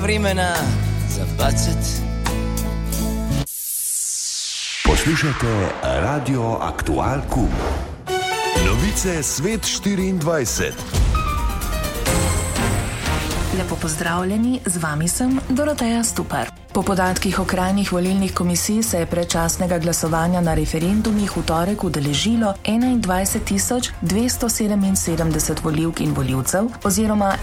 vremena za bacet. Poslušajte Radio Aktualku. Novice Svet 24. Lepo pozdravljeni, z vami sem Doroteja Stupar. Po podatkih okrajnih volilnih komisij se je predčasnega glasovanja na referendumih v torek udeležilo 21.277 volivk in volivcev oziroma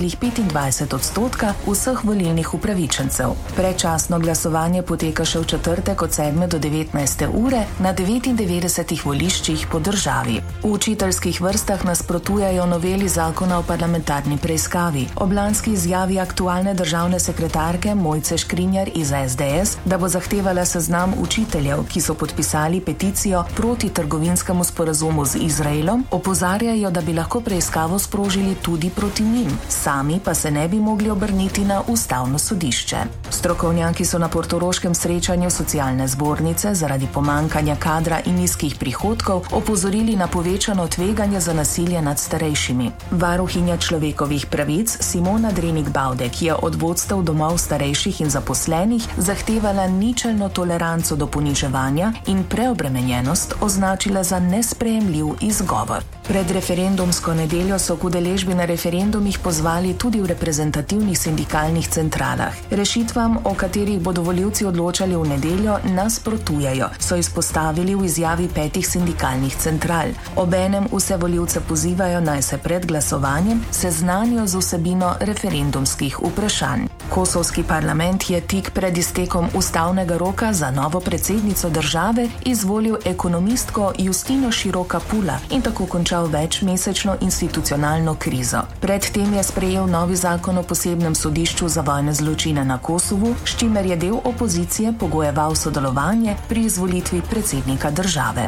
1,25% vseh volilnih upravičencev. Predčasno glasovanje poteka še v četrtek od 7 do 19. ure na 99 voliščih po državi. V učiteljskih vrstah nasprotujejo noveli zakona o parlamentarni preiskavi. Ob lanski izjavi aktualne državne sekretarke Mojce Škrinjar iz SDS, da bo zahtevala seznam učiteljev, ki so podpisali peticijo proti trgovinskemu sporazumu z Izraelom, opozarjajo, da bi lahko preiskavo sprožili tudi proti njim, sami pa se ne bi mogli obrniti na ustavno sodišče. Strokovnjaki so na portoroškem srečanju socialne zbornice zaradi pomankanja kadra in nizkih prihodkov opozorili na povečano tveganje za nasilje nad starejšimi. Varuhinja človekovih pravic Simona Drenik-Baude, ki je od vodstev domov starejših in zaposlenih zahtevala ničelno toleranco do poniževanja in preobremenjenost označila za nesprejemljiv izgovor. Pred referendumsko nedeljo so k udeležbi na referendumih pozvali tudi v reprezentativnih sindikalnih centralah. Rešitvam, o katerih bodo volivci odločali v nedeljo, nasprotujejo, so izpostavili v izjavi 5 sindikalnih central. Obenem vse volivce pozivajo, naj se pred glasovanjem seznanijo z vsebino referendumskih vprašanj. Kosovski parlament je tik pred iztekom ustavnega roka za novo predsednico države izvolil ekonomistko Justino Široka Pula in tako končal večmesečno institucionalno krizo. Predtem je sprejel novi zakon o posebnem sodišču za vojne zločine na Kosovu, s čimer je del opozicije pogojeval sodelovanje pri izvolitvi predsednika države.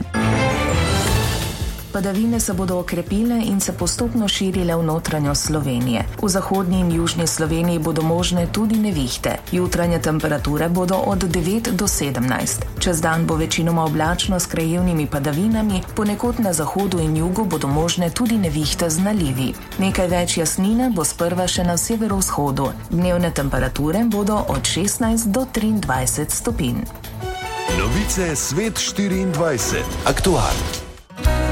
Padavine se bodo okrepile in se postopno širile v notranjost Slovenije. V zahodnji in južni Sloveniji bodo možne tudi nevihte. Jutranje temperature bodo od 9 do 17. Čez dan bo večinoma oblačno s krajevnimi padavinami, ponekod na zahodu in jugu bodo možne tudi nevihte z nalivi. Nekaj več jasnine bo sprva še na severovzhodu. Dnevne temperature bodo od 16 do 23 stopinj. Novice Svet 24. Aktualno.